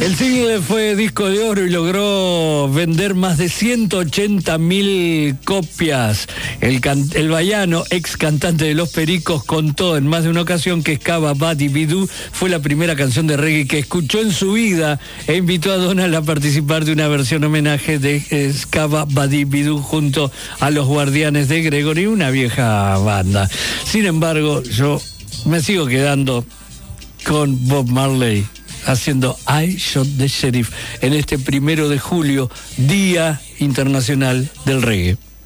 El single fue disco de oro y logró vender más de 180.000 copias. El baiano, ex cantante de Los Pericos, contó en más de una ocasión que Scaba Badi Bidú fue la primera canción de reggae que escuchó en su vida e invitó a Donald a participar de una versión homenaje de Scaba Badi Bidú junto a los Guardianes de Gregory, una vieja banda. Sin embargo, yo me sigo quedando con Bob Marley haciendo I Shot the Sheriff en este 1 de julio, Día Internacional del Reggae.